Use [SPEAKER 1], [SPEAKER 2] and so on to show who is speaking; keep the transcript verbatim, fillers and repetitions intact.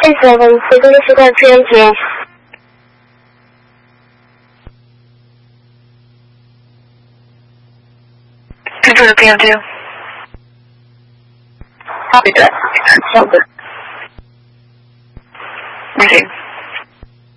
[SPEAKER 1] seven, physical changes.
[SPEAKER 2] Control to P M two. Copy that. Hold it. Receive.